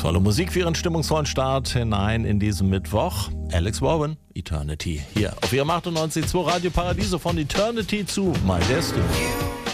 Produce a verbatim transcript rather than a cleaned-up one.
Stimmungsvolle Musik für Ihren stimmungsvollen Start hinein in diesen Mittwoch. Alex Warren, Eternity, hier auf Ihrem achtundneunzig Komma zwei Radio Paradiso, von Eternity zu My Destiny.